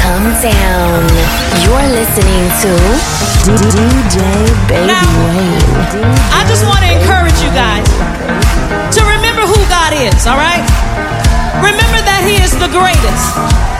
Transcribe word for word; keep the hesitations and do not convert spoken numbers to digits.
come down. You're listening to D J Baby now, Wayne. I just want to encourage you guys to remember who God is, all right? Remember that He is the greatest.